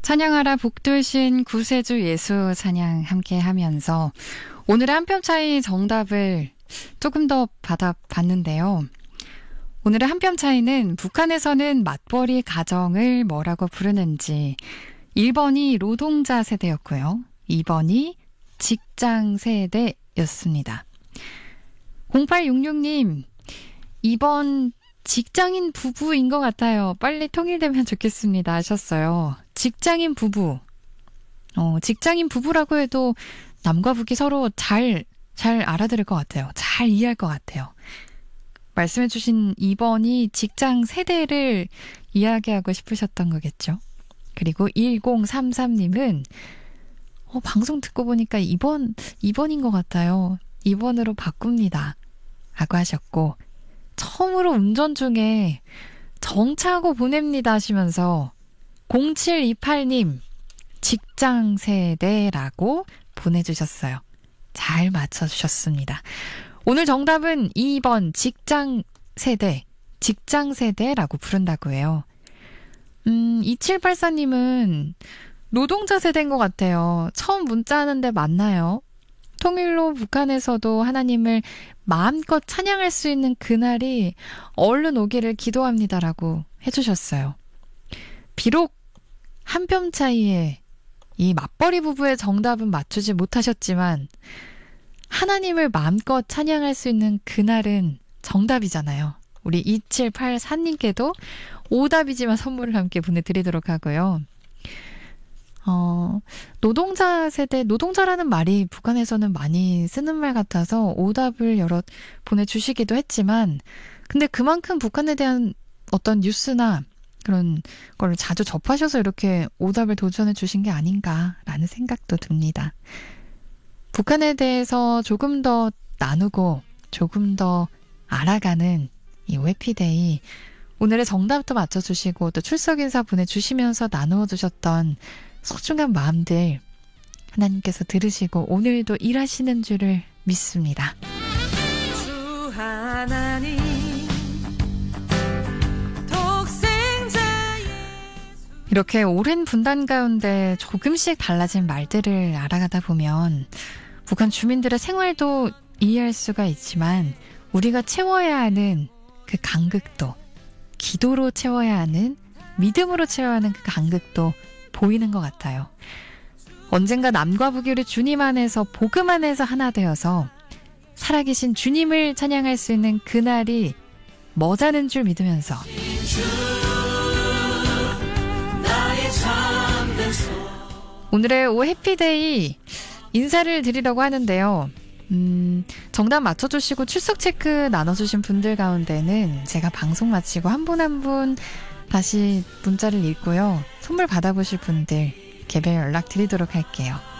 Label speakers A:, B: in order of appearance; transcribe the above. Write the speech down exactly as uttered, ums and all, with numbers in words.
A: 찬양하라 복들신 구세주 예수 찬양 함께 하면서 오늘의 한 뼘 차이 정답을 조금 더 받아봤는데요. 오늘의 한 뼘 차이는 북한에서는 맞벌이 가정을 뭐라고 부르는지 일 번이 노동자 세대였고요. 이 번이 직장 세대였습니다. 공팔육육 님, 이 번 직장인 부부인 것 같아요. 빨리 통일되면 좋겠습니다 하셨어요. 직장인 부부. 어, 직장인 부부라고 해도 남과 북이 서로 잘, 잘 알아들을 것 같아요. 잘 이해할 것 같아요. 말씀해주신 이 번이 직장 세대를 이야기하고 싶으셨던 거겠죠. 그리고 일공삼삼 님은 어, 방송 듣고 보니까 이 번, 이 번인 것 같아요. 이 번으로 바꿉니다. 라고 하셨고, 처음으로 운전 중에 정차하고 보냅니다 하시면서 공칠이팔 님 직장 세대라고 보내주셨어요. 잘 맞춰주셨습니다. 오늘 정답은 이 번 직장 세대, 직장 세대라고 부른다고 해요. 음, 이칠팔사 님은 노동자 세대인 것 같아요. 처음 문자하는데 맞나요? 통일로 북한에서도 하나님을 마음껏 찬양할 수 있는 그날이 얼른 오기를 기도합니다라고 해주셨어요. 비록 한 뼘 차이에 이 맞벌이 부부의 정답은 맞추지 못하셨지만 하나님을 마음껏 찬양할 수 있는 그날은 정답이잖아요. 우리 이칠팔사 님께도 오답이지만 선물을 함께 보내드리도록 하고요. 어, 노동자 세대, 노동자라는 말이 북한에서는 많이 쓰는 말 같아서 오답을 여러 보내주시기도 했지만, 근데 그만큼 북한에 대한 어떤 뉴스나 그런 걸 자주 접하셔서 이렇게 오답을 도전해 주신 게 아닌가라는 생각도 듭니다. 북한에 대해서 조금 더 나누고 조금 더 알아가는 이 해피데이, 오늘의 정답도 맞춰주시고 또 출석 인사 보내주시면서 나누어 주셨던 소중한 마음들 하나님께서 들으시고 오늘도 일하시는 줄을 믿습니다. 주 하나님 이렇게 오랜 분단 가운데 조금씩 달라진 말들을 알아가다 보면 북한 주민들의 생활도 이해할 수가 있지만 우리가 채워야 하는 그 간극도, 기도로 채워야 하는, 믿음으로 채워야 하는 그 간극도 보이는 것 같아요. 언젠가 남과 북이 주님 안에서 복음 안에서 하나 되어서 살아계신 주님을 찬양할 수 있는 그날이 머자는 줄 믿으면서 오늘의 오 해피데이 인사를 드리려고 하는데요. 음, 정답 맞춰주시고 출석 체크 나눠주신 분들 가운데는 제가 방송 마치고 한 분 한 분 다시 문자를 읽고요. 선물 받아보실 분들 개별 연락 드리도록 할게요.